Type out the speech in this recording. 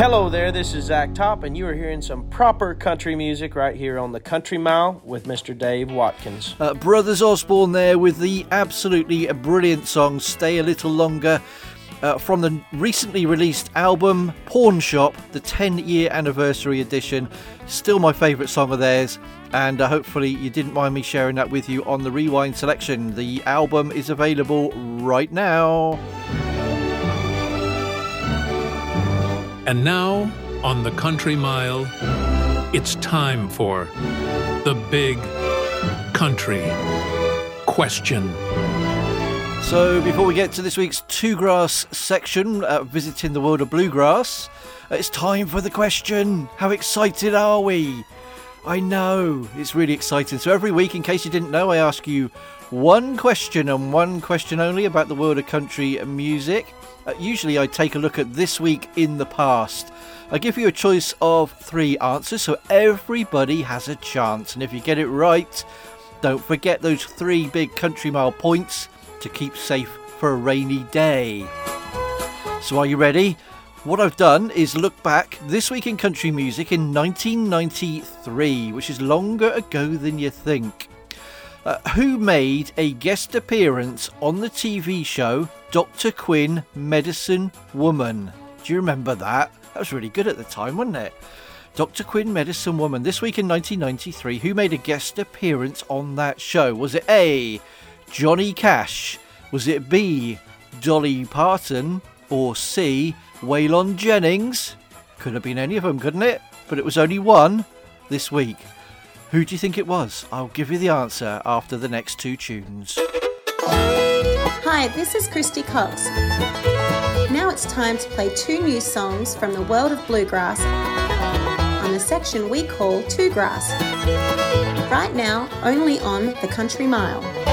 Hello there, this is Zach Top, and you are hearing some proper country music right here on the Country Mile with Mr. Dave Watkins. Brothers Osborne there with the absolutely brilliant song Stay a Little Longer from the recently released album Pawn Shop, the 10-year anniversary edition. Still my favourite song of theirs, and hopefully you didn't mind me sharing that with you on the Rewind selection. The album is available right now. And now, on the Country Mile, it's time for the Big Country Question. So before we get to this week's Two Grass section, visiting the world of bluegrass, it's time for the question. How excited are we? I know, it's really exciting. So every week, in case you didn't know, I ask you one question and one question only about the world of country music. Usually I take a look at this week in the past. I give you a choice of 3 answers, so everybody has a chance. And if you get it right, don't forget those 3 big Country Mile points to keep safe for a rainy day. So are you ready? What I've done is look back this week in country music in 1993, which is longer ago than you think. Who made a guest appearance on the TV show Dr. Quinn, Medicine Woman? Do you remember that? That was really good at the time, wasn't it? Dr. Quinn, Medicine Woman. This week in 1993, who made a guest appearance on that show? Was it A, Johnny Cash? Was it B, Dolly Parton? Or C, Waylon Jennings? Could have been any of them, couldn't it? But it was only one this week. Who do you think it was? I'll give you the answer after the next 2 tunes. Hi, this is Christy Cox. Now it's time to play 2 new songs from the world of bluegrass on the section we call Two Grass. Right now, only on the Country Mile.